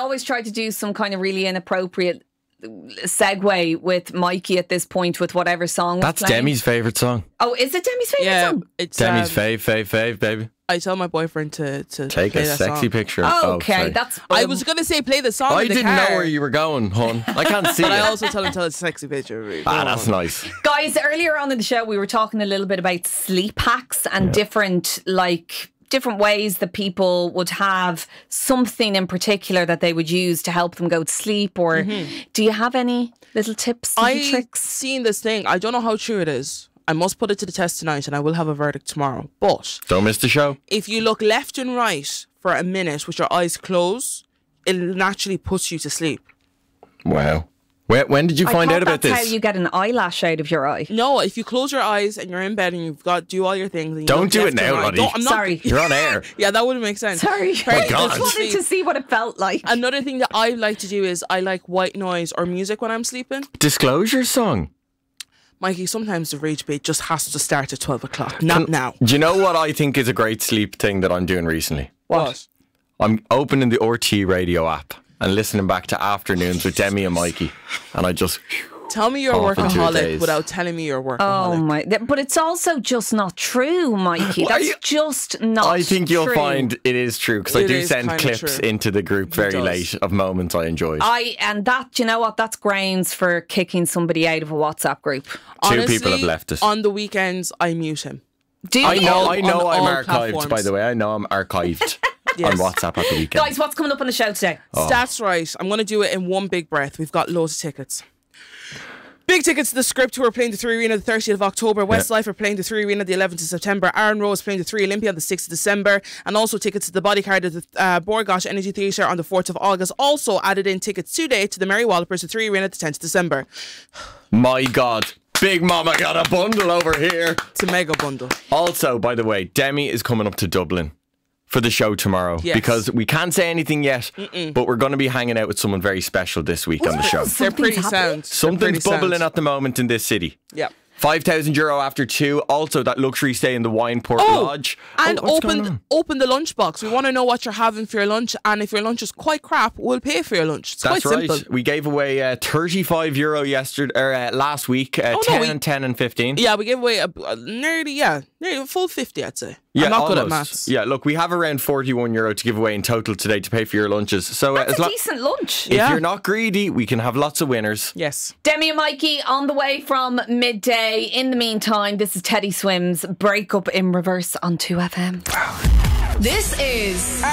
always try to do some kind of really inappropriate segue with Mikey at this point with whatever song That's was playing. Demi's favourite song. Oh, is it Demi's favourite song? It's Demi's fave, baby. I tell my boyfriend to Take play a that sexy song. picture. Okay, sorry. that's... I was going to say play the song I in the didn't car, know where you were going, hon. I can't see but it. I also tell him to tell a sexy picture. That's nice. Guys, earlier on in the show, we were talking a little bit about sleep hacks and different ways that people would have something in particular that they would use to help them go to sleep. Or do you have any little tips, little tricks? Seen this thing. I don't know how true it is. I must put it to the test tonight, and I will have a verdict tomorrow. But Don't miss the show. if you look left and right for a minute with your eyes closed, it naturally puts you to sleep. Wow. When did you find out about That's this? how you get an eyelash out of your eye. No, if you close your eyes and you're in bed and you've got do all your things. And you Don't look do it left and now, right. Lottie. Don't- I'm not- Sorry. You're on air. Yeah, that wouldn't make sense. Sorry. Right, I God. just wanted to see what it felt like. Another thing that I like to do is I like white noise or music when I'm sleeping. Disclosure song. Mikey, sometimes the rage bait just has to start at 12 o'clock. Not now. Do you know what I think is a great sleep thing that I'm doing recently? What? I'm opening the RT radio app and listening back to Afternoons with Demi and Mikey. And I just... Tell me you're a Off in 2 workaholic days. without telling me you're a workaholic. Oh my! But it's also just not true, Mikey. That's just not. I think you'll true. find it is true because I It do is send kinda clips true. into the group very does. late of moments I enjoyed. And that, you know what? That's grounds for kicking somebody out of a WhatsApp group. Two people have left it. On the weekends, I mute him. Do you? I know on I'm all archived, platforms. by the way. I know I'm archived Yes. on WhatsApp at the weekend. Guys, what's coming up on the show today? Stats right. I'm going to do it in one big breath. We've got loads of tickets. Big tickets to the Script, who are playing the 3 Arena the 30th of October. Westlife are playing the 3 Arena the 11th of September. Aaron Rowe is playing the 3 Olympia on the 6th of December. And also tickets to the Bodyguard at the Borgosh Energy Theatre on the 4th of August. Also added in tickets today to the Mary Wallopers, the 3 Arena the 10th of December. My God. Big Mama got a bundle over here. It's a mega bundle. Also, by the way, Demi is coming up to Dublin for the show tomorrow Yes. because we can't say anything yet, but we're going to be hanging out with someone very special this week on the show. They're pretty sound. Something's bubbling at the moment in this city. Yeah. €5,000 after 2. Also, that luxury stay in the Wineport Lodge. And what's going on? open the lunchbox. We want to know what you're having for your lunch, and if your lunch is quite crap, we'll pay for your lunch. It's That's quite right. simple. We gave away €35 yesterday or last week. 10 and 10 and 15. Yeah, we gave away nearly a full 50, I'd say. Yeah, I'm not good at almost. maths. Yeah, look, we have around €41 to give away in total today to pay for your lunches. So That's as a decent lunch. if Yeah. you're not greedy, we can have lots of winners. Yes. Demi and Mikey on the way from midday. In the meantime, this is Teddy Swims' Break Up in Reverse on 2FM. This is